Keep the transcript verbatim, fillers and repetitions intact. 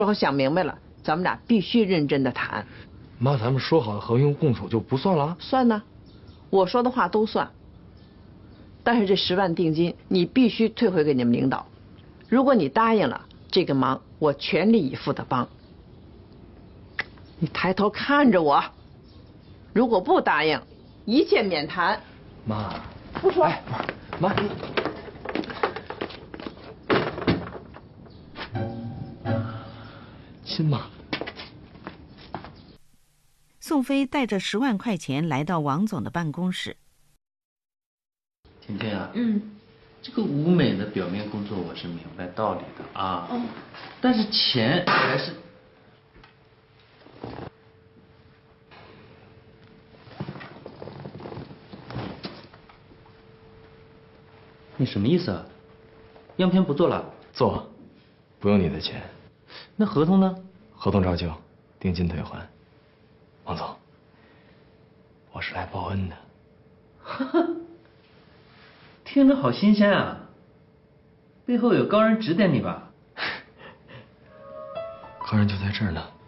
我想明白了，咱们俩必须认真的谈。 妈，咱们说好的和平共处就不算了？ 算呢，我说的话都算。但是这十万定金你必须退回给你们领导。如果你答应了，这个忙我全力以赴的帮。你抬头看着我，如果不答应，一切免谈。 妈， 不说。 哎，不是，妈，亲妈。 宋飞带着十万块钱来到王总的办公室。 婷婷啊， 嗯， 这个舞美的表面工作我是明白道理的啊， 哦， 但是钱还是……你什么意思啊？样片不做了？ 做，不用你的钱。 那合同呢？ 合同照旧，定金退还。王总，我是来报恩的。 哈哈，听着好新鲜啊！背后有高人指点你吧？ 高人就在这儿呢。